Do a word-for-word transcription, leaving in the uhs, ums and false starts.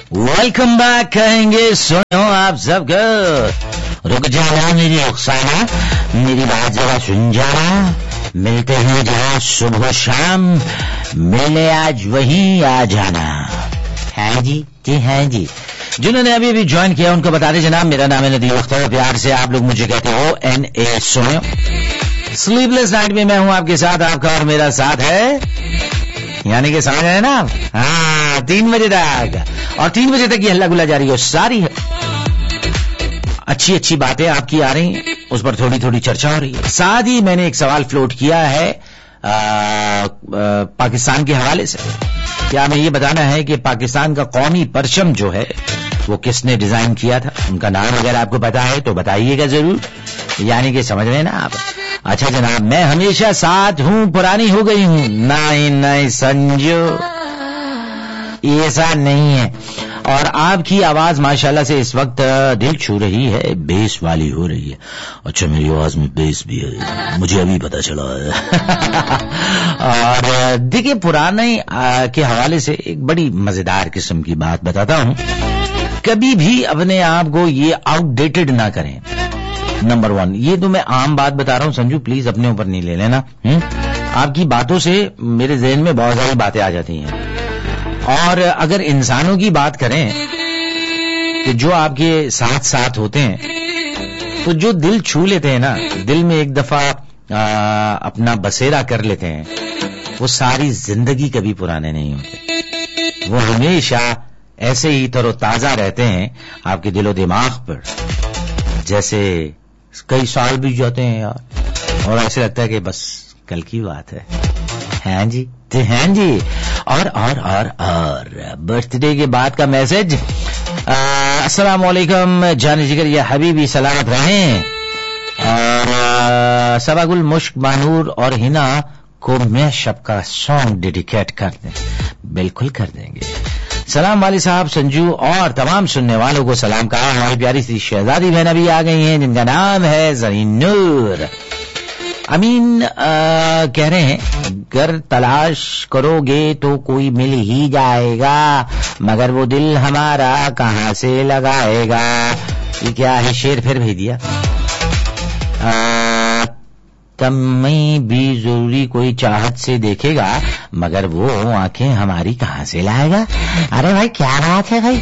Welcome back कहेंगे सुनो आप सबको। रुक जाना मेरी रुखसाना, मेरी बात जरा सुन जाना। मिलते हैं जहाँ सुबह शाम, मिलने आज वहीं आ जाना। हाँ जी जी हाँ जी। जिन्होंने अभी अभी ज्वाइन किया उनको बता दें जनाब, मेरा नाम है नदीम अख्तर, प्यार से आप लोग मुझे कहते हो एन ए सोयो। स्लीपलेस नाइट में मैं हूं आपके साथ, आपका और मेरा साथ है, यानी कि समझ रहे ना। हाँ, तीन बजे तक, और तीन बजे तक ये हल्ला गुल्ला जारी हो, सारी अच्छी अच्छी बातें आपकी आ रही, उस पर थोड़ी थोड़ी चर्चा हो रही है। साथ ही मैंने एक सवाल फ्लोट किया है आ, आ, पाकिस्तान के हवाले से। क्या हमें ये बताना है कि पाकिस्तान का कौमी परचम जो है वो किसने डिजाइन किया था, उनका नाम अगर आपको पता है तो बताइएगा जरूर, यानी कि समझ रहे ना आप। अच्छा जनाब, मैं हमेशा साथ हूं, पुरानी हो गई हूं, नहीं नहीं संजो, ऐसा नहीं है। और आपकी आवाज माशाल्लाह से इस वक्त दिल छू रही है, बेस वाली हो रही है। अच्छा, मेरी आवाज में बेस भी है, मुझे अभी पता चला है। और देखिए, पुराने के हवाले से एक बड़ी मजेदार किस्म की बात बताता हूं। कभी भी अपने आप को ये आउटडेटेड ना करें। नंबर वन, ये तो मैं आम बात बता रहा हूं संजू, प्लीज अपने ऊपर नहीं ले लेना। हुँ? आपकी बातों से मेरे ज़हन में बहुत सारी बातें आ जाती हैं। और अगर इंसानों की बात करें कि जो आपके साथ साथ होते हैं, तो जो दिल छू लेते हैं ना, दिल में एक दफा आ, अपना बसेरा कर लेते हैं, वो सारी जिंदगी कभी पुराने नहीं होते। वो हमेशा ऐसे ही तरोताजा रहते हैं आपके दिलो दिमाग पर, जैसे कई साल बीत जाते हैं यार, और ऐसे लगता है कि बस कल की बात है। हाँ जी तो हाँ जी। और और और और बर्थडे के बाद का मैसेज, अस्सलाम वालेकुम जान जिगर या हबीबी, सलामत रहें। और सबागुल मुश्क मानूर और हिना को मैं शब का सॉन्ग डेडिकेट कर दें। बिल्कुल कर देंगे। सलाम वाले साहब संजू और तमाम सुनने वालों को सलाम कहा। हमारी प्यारी सी शहजादी बहन भी आ गई हैं, जिनका नाम है जरीन नूर। अमीन आ, कह रहे हैं, घर तलाश करोगे तो कोई मिल ही जाएगा, मगर वो दिल हमारा कहाँ से लगाएगा। ये क्या है, शेर फिर भेज दिया। तमें भी जरूरी कोई चाहत से देखेगा, मगर वो आंखें हमारी कहाँ से लाएगा। अरे भाई क्या बात है भाई।